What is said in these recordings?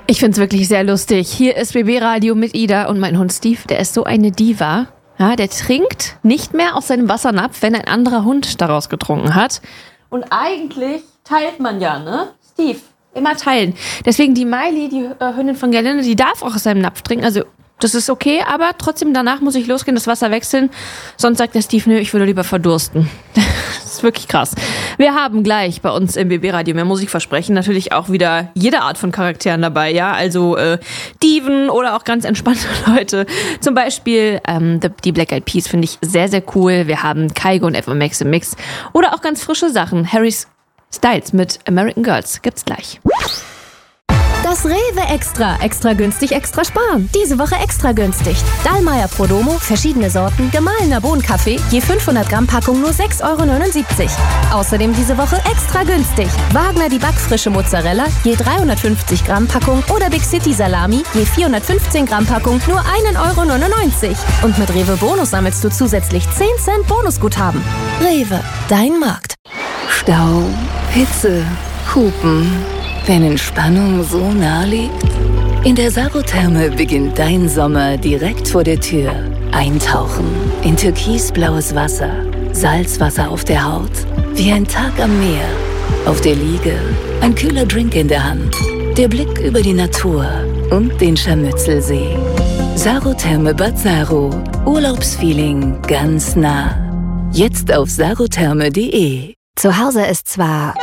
Ich find's wirklich sehr lustig. Hier ist BB Radio mit Ida und mein Hund Steve, der ist so eine Diva. Ja, der trinkt nicht mehr aus seinem Wassernapf, wenn ein anderer Hund daraus getrunken hat. Und eigentlich teilt man ja, ne? Steve, immer teilen. Deswegen die Miley, die Hündin von Gerlinde, die darf auch aus seinem Napf trinken. Also das ist okay, aber trotzdem danach muss ich losgehen, das Wasser wechseln. Sonst sagt der Steve, nö, ich würde lieber verdursten. Das ist wirklich krass. Wir haben gleich bei uns im BB-Radio mehr Musikversprechen. Natürlich auch wieder jede Art von Charakteren dabei, ja. Also Diven oder auch ganz entspannte Leute. Zum Beispiel die Black Eyed Peas finde ich sehr, sehr cool. Wir haben Kygo und Eva Max im Mix. Oder auch ganz frische Sachen. Harry Styles mit American Girls gibt's gleich. Das Rewe Extra. Extra günstig, extra sparen. Diese Woche extra günstig. Dallmayr Prodomo, verschiedene Sorten, gemahlener Bohnenkaffee, je 500 Gramm Packung nur 6,79 €. Außerdem diese Woche extra günstig. Wagner die backfrische Mozzarella, je 350 Gramm Packung oder Big City Salami, je 415 Gramm Packung, nur 1,99 €. Und mit Rewe Bonus sammelst du zusätzlich 10 Cent Bonusguthaben. Rewe, dein Markt. Stau, Hitze, Hupen. Wenn Entspannung so nah liegt? In der Sarotherme beginnt dein Sommer direkt vor der Tür. Eintauchen in türkisblaues Wasser, Salzwasser auf der Haut, wie ein Tag am Meer. Auf der Liege, ein kühler Drink in der Hand, der Blick über die Natur und den Scharmützelsee. Sarotherme Bad Saro, Urlaubsfeeling ganz nah. Jetzt auf sarotherme.de. Zu Hause ist zwar...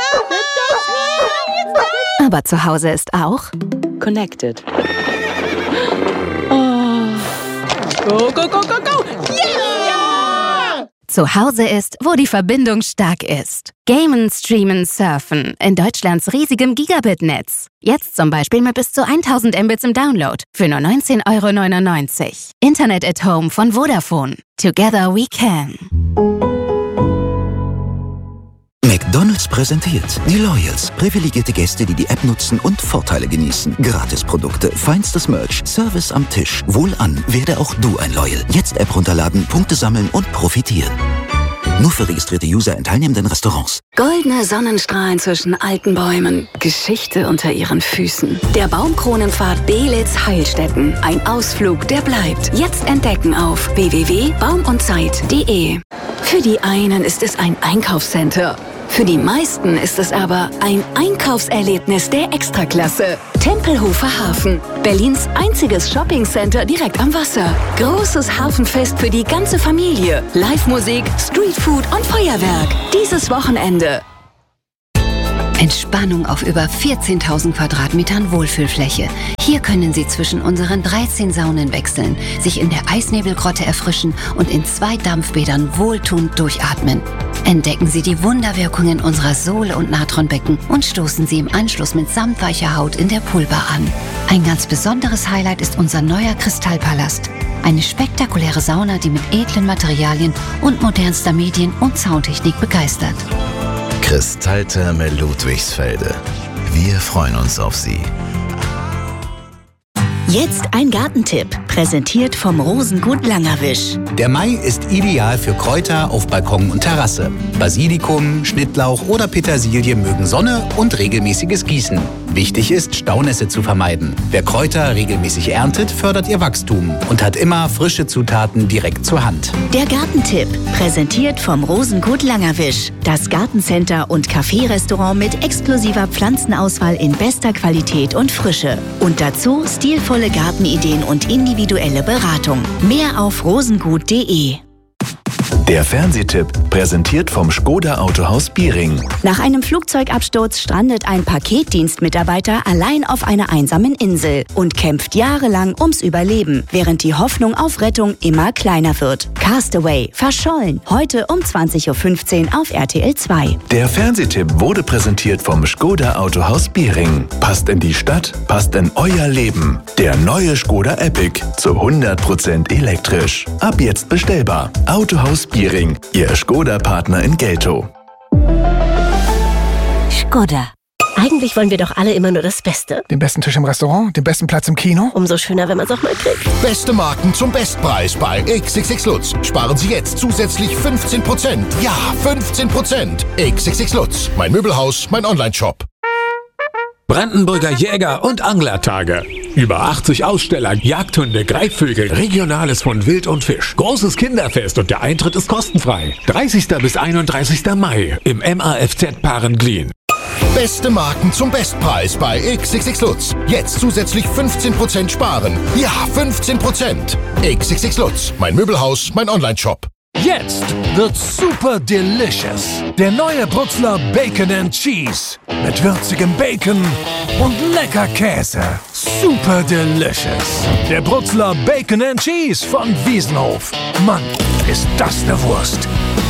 Aber zu Hause ist auch Connected. Go, go, go, go, go! Yeah! Zu Hause ist, wo die Verbindung stark ist. Gamen, streamen, surfen in Deutschlands riesigem Gigabit-Netz. Jetzt zum Beispiel mit bis zu 1000 Mbits im Download für nur 19,99 €. Internet at Home von Vodafone. Together we can. McDonald's präsentiert die Loyals. Privilegierte Gäste, die die App nutzen und Vorteile genießen. Gratisprodukte, feinstes Merch, Service am Tisch. Wohlan, werde auch du ein Loyal. Jetzt App runterladen, Punkte sammeln und profitieren. Nur für registrierte User in teilnehmenden Restaurants. Goldene Sonnenstrahlen zwischen alten Bäumen. Geschichte unter ihren Füßen. Der Baumkronenpfad Belitz Heilstätten. Ein Ausflug, der bleibt. Jetzt entdecken auf www.baumundzeit.de. Für die einen ist es ein Einkaufscenter. Für die meisten ist es aber ein Einkaufserlebnis der Extraklasse. Tempelhofer Hafen, Berlins einziges Shoppingcenter direkt am Wasser. Großes Hafenfest für die ganze Familie. Live-Musik, Streetfood und Feuerwerk. Dieses Wochenende. Entspannung auf über 14.000 Quadratmetern Wohlfühlfläche. Hier können Sie zwischen unseren 13 Saunen wechseln, sich in der Eisnebelgrotte erfrischen und in 2 Dampfbädern wohltuend durchatmen. Entdecken Sie die Wunderwirkungen unserer Sohle- und Natronbecken und stoßen Sie im Anschluss mit samtweicher Haut in der Poolbar an. Ein ganz besonderes Highlight ist unser neuer Kristallpalast. Eine spektakuläre Sauna, die mit edlen Materialien und modernster Medien- und Soundtechnik begeistert. Kristalltherme Ludwigsfelde. Wir freuen uns auf Sie. Jetzt ein Gartentipp, präsentiert vom Rosengut Langerwisch. Der Mai ist ideal für Kräuter auf Balkon und Terrasse. Basilikum, Schnittlauch oder Petersilie mögen Sonne und regelmäßiges Gießen. Wichtig ist, Staunässe zu vermeiden. Wer Kräuter regelmäßig erntet, fördert ihr Wachstum und hat immer frische Zutaten direkt zur Hand. Der Gartentipp, präsentiert vom Rosengut Langerwisch. Das Gartencenter und Café-Restaurant mit exklusiver Pflanzenauswahl in bester Qualität und Frische. Und dazu stilvolle Gartenideen und individuelle Beratung. Mehr auf rosengut.de. Der Fernsehtipp, präsentiert vom Škoda Autohaus Biering. Nach einem Flugzeugabsturz strandet ein Paketdienstmitarbeiter allein auf einer einsamen Insel und kämpft jahrelang ums Überleben, während die Hoffnung auf Rettung immer kleiner wird. Castaway, verschollen, heute um 20:15 Uhr auf RTL 2. Der Fernsehtipp wurde präsentiert vom Škoda Autohaus Biering. Passt in die Stadt, passt in euer Leben. Der neue Škoda Epic, zu 100% elektrisch. Ab jetzt bestellbar. Autohaus Biering, Ihr Škoda-Partner in Geltow. Škoda. Eigentlich wollen wir doch alle immer nur das Beste. Den besten Tisch im Restaurant, den besten Platz im Kino. Umso schöner, wenn man es auch mal kriegt. Beste Marken zum Bestpreis bei XXX Lutz. Sparen Sie jetzt zusätzlich 15%. Ja, 15%. XXX Lutz. Mein Möbelhaus, mein Online-Shop. Brandenburger Jäger- und Anglertage. Über 80 Aussteller, Jagdhunde, Greifvögel, Regionales von Wild und Fisch. Großes Kinderfest und der Eintritt ist kostenfrei. 30. bis 31. Mai im MAFZ Parenglien. Beste Marken zum Bestpreis bei XXX Lutz. Jetzt zusätzlich 15% sparen. Ja, 15%. XXX Lutz, mein Möbelhaus, mein Onlineshop. Jetzt wird's super delicious. Der neue Bruxler Bacon and Cheese. Mit würzigem Bacon und lecker Käse. Super delicious. Der Bruxler Bacon and Cheese von Wiesenhof. Mann, ist das eine Wurst.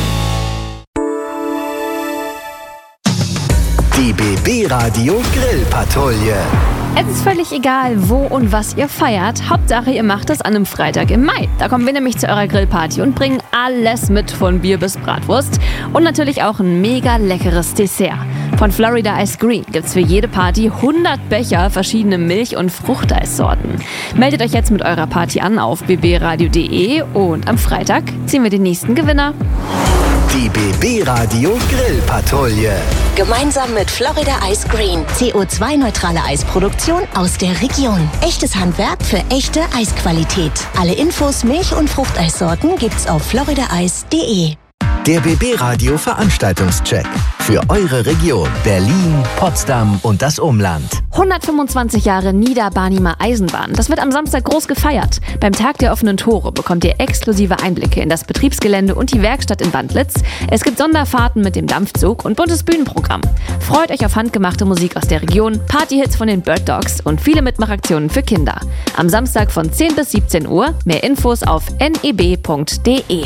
Die BB Radio Grillpatrouille. Es ist völlig egal, wo und was ihr feiert. Hauptsache, ihr macht es an einem Freitag im Mai. Da kommen wir nämlich zu eurer Grillparty und bringen alles mit, von Bier bis Bratwurst. Und natürlich auch ein mega leckeres Dessert. Von Florida Ice Green gibt's für jede Party 100 Becher verschiedene Milch- und Fruchteissorten. Meldet euch jetzt mit eurer Party an auf bbradio.de und am Freitag ziehen wir den nächsten Gewinner. Die BB Radio Grillpatrouille. Gemeinsam mit Florida Ice Green. CO2-neutrale Eisproduktion aus der Region. Echtes Handwerk für echte Eisqualität. Alle Infos, Milch- und Fruchteissorten gibt's auf floridaeis.de. Der BB Radio Veranstaltungscheck. Für eure Region Berlin, Potsdam und das Umland. 125 Jahre Niederbarnimer Eisenbahn. Das wird am Samstag groß gefeiert. Beim Tag der offenen Tore bekommt ihr exklusive Einblicke in das Betriebsgelände und die Werkstatt in Wandlitz. Es gibt Sonderfahrten mit dem Dampfzug und buntes Bühnenprogramm. Freut euch auf handgemachte Musik aus der Region, Partyhits von den Bird Dogs und viele Mitmachaktionen für Kinder. Am Samstag von 10 bis 17 Uhr. Mehr Infos auf neb.de.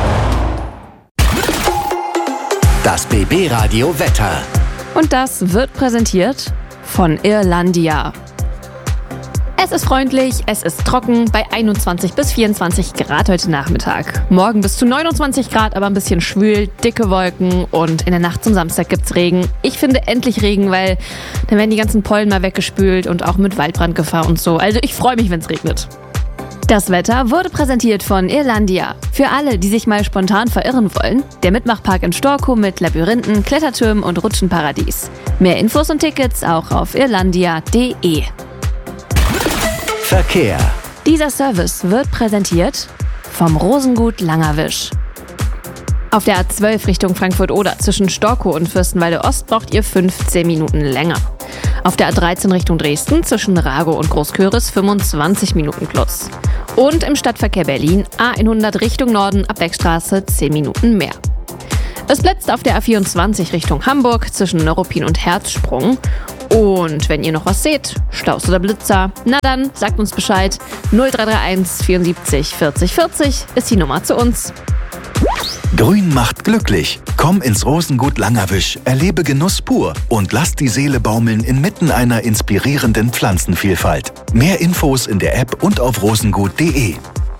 Das BB Radio Wetter. Und das wird präsentiert von Irlandia. Es ist freundlich, es ist trocken bei 21 bis 24 Grad heute Nachmittag. Morgen bis zu 29 Grad, aber ein bisschen schwül, dicke Wolken und in der Nacht zum Samstag gibt's Regen. Ich finde endlich Regen, weil dann werden die ganzen Pollen mal weggespült und auch mit Waldbrandgefahr und so. Also ich freue mich, wenn es regnet. Das Wetter wurde präsentiert von Irlandia. Für alle, die sich mal spontan verirren wollen, der Mitmachpark in Storkow mit Labyrinthen, Klettertürmen und Rutschenparadies. Mehr Infos und Tickets auch auf irlandia.de. Verkehr. Dieser Service wird präsentiert vom Rosengut Langerwisch. Auf der A12 Richtung Frankfurt-Oder zwischen Storkow und Fürstenwalde Ost braucht ihr 15 Minuten länger. Auf der A13 Richtung Dresden zwischen Ragow und Großköris 25 Minuten plus. Und im Stadtverkehr Berlin A100 Richtung Norden ab Beckstraße 10 Minuten mehr. Es blitzt auf der A24 Richtung Hamburg zwischen Neuruppin und Herzsprung. Und wenn ihr noch was seht, Staus oder Blitzer, na dann sagt uns Bescheid. 0331 74 40 40 ist die Nummer zu uns. Grün macht glücklich. Komm ins Rosengut Langerwisch, erlebe Genuss pur und lass die Seele baumeln inmitten einer inspirierenden Pflanzenvielfalt. Mehr Infos in der App und auf rosengut.de.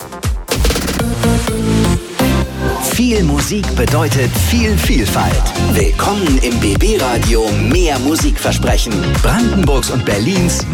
Viel Musik bedeutet viel Vielfalt. Willkommen im BB Radio Mehr Musikversprechen. Brandenburgs und Berlins